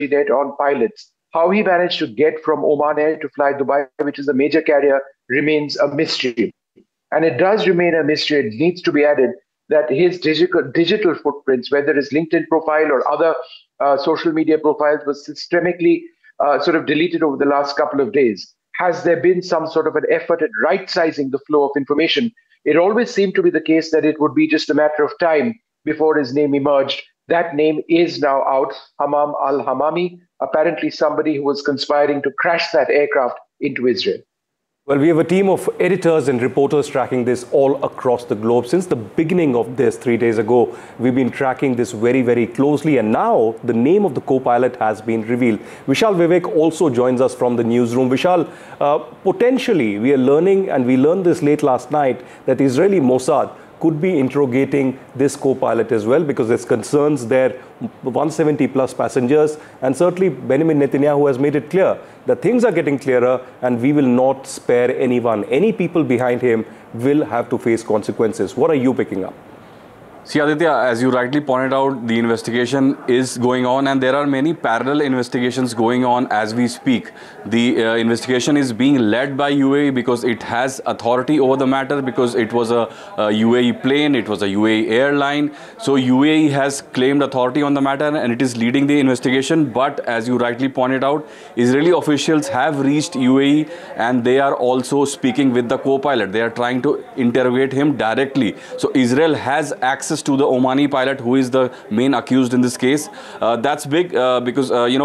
debt on pilots. How he managed to get from Oman Air to fly Dubai, which is a major carrier, remains a mystery. And it does remain a mystery. It needs to be added that his digital footprints, whether his LinkedIn profile or other social media profiles, was systemically sort of deleted over the last couple of days. Has there been some sort of an effort at right sizing the flow of information? It always seemed to be the case that it would be just a matter of time before his name emerged. That name is now out, Hamam al Hamami, apparently somebody who was conspiring to crash that aircraft into Israel. Well, we have a team of editors and reporters tracking this all across the globe. Since the beginning of this 3 days ago, we've been tracking this very, very closely. And now the name of the co-pilot has been revealed. Vishal Vivek also joins us from the newsroom. Vishal, potentially we are learning, and we learned this late last night, that Israeli Mossad could be interrogating this co-pilot as well, because there's concerns there, 170 plus passengers, and certainly Benjamin Netanyahu has made it clear that things are getting clearer and we will not spare anyone. Any people behind him will have to face consequences. What are you picking up? See, Aditya, as you rightly pointed out, the investigation is going on, and there are many parallel investigations going on as we speak. The investigation is being led by UAE because it has authority over the matter, because it was a UAE plane, it was a UAE airline. So UAE has claimed authority on the matter and it is leading the investigation. But as you rightly pointed out, Israeli officials have reached UAE and they are also speaking with the co-pilot. They are trying to interrogate him directly. So Israel has access to the Omani pilot, who is the main accused in this case. That's big because,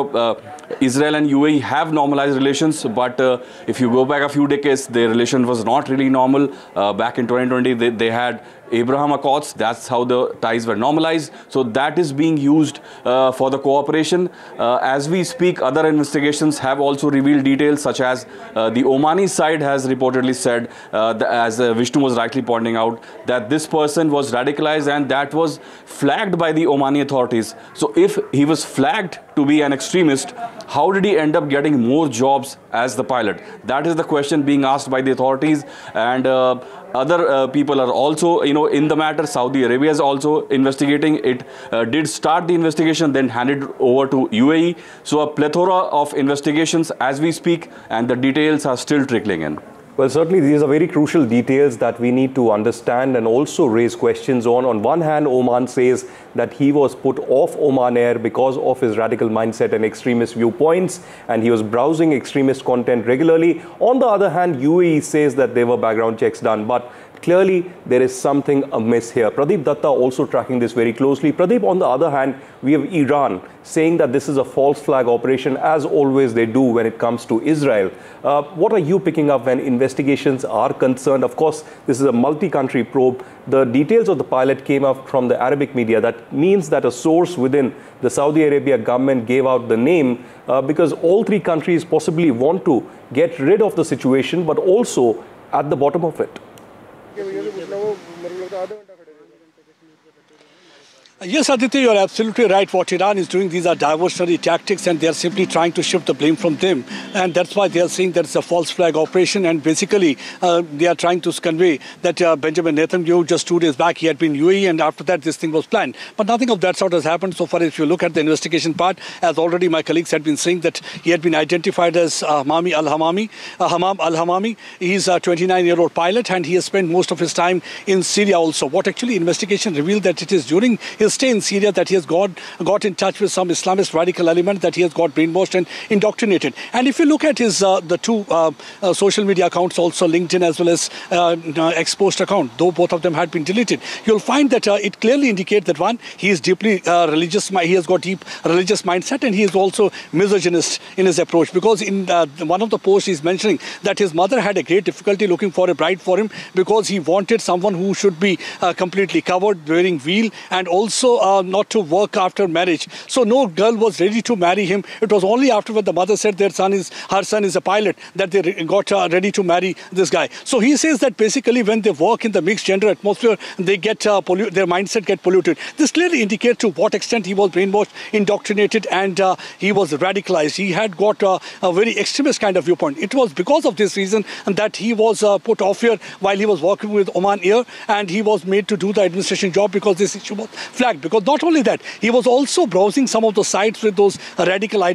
Israel and UAE have normalized relations, but if you go back a few decades, their relation was not really normal. Back in 2020, they had Abraham Accords. That's how the ties were normalized. So that is being used for the cooperation. As we speak, other investigations have also revealed details, such as the Omani side has reportedly said, as Vishnu was rightly pointing out, that this person was radicalized and that was flagged by the Omani authorities. So if he was flagged to be an extremist, how did he end up getting more jobs as the pilot? That is the question being asked by the authorities. And other people are also, in the matter. Saudi Arabia is also investigating. It did start the investigation, then handed over to UAE. So a plethora of investigations as we speak, and the details are still trickling in. Well, certainly these are very crucial details that we need to understand and also raise questions on. On one hand, Oman says that he was put off Oman Air because of his radical mindset and extremist viewpoints, and he was browsing extremist content regularly. On the other hand, UAE says that there were background checks done, but clearly there is something amiss here. Pradeep Datta also tracking this very closely. Pradeep, on the other hand, we have Iran saying that this is a false flag operation, as always they do when it comes to Israel. What are you picking up when investigations are concerned? Of course, this is a multi-country probe. The details of the pilot came up from the Arabic media. That means that a source within the Saudi Arabia government gave out the name because all three countries possibly want to get rid of the situation, but also at the bottom of it. Yes, Aditya, you're absolutely right. What Iran is doing, these are diversionary tactics, and they're simply trying to shift the blame from them. And that's why they are saying that it's a false flag operation. And basically, they are trying to convey that Benjamin Netanyahu, just 2 days back, he had been UAE, and after that, this thing was planned. But nothing of that sort has happened so far. If you look at the investigation part, as already my colleagues had been saying, that he had been identified as Hamam al-Hamami. He's a 29-year-old pilot, and he has spent most of his time in Syria also. What actually investigation revealed that it is during his stay in Syria that he has got in touch with some Islamist radical element, that he has got brainwashed and indoctrinated. And if you look at his the two social media accounts, also LinkedIn as well as X-Post account, though both of them had been deleted, you'll find that it clearly indicates that one, he is deeply religious, he has got deep religious mindset, and he is also misogynist in his approach, because in one of the posts he's mentioning that his mother had a great difficulty looking for a bride for him because he wanted someone who should be completely covered, wearing veil, and also not to work after marriage. So no girl was ready to marry him. It was only after when the mother said her son is a pilot that they got ready to marry this guy. So he says that basically when they work in the mixed gender atmosphere, they get their mindset get polluted. This clearly indicates to what extent he was brainwashed, indoctrinated, and he was radicalized. He had got a very extremist kind of viewpoint. It was because of this reason that he was put off here while he was working with Oman Air, and he was made to do the administration job because this issue was flagged. flagged, because not only that, he was also browsing some of the sites with those radical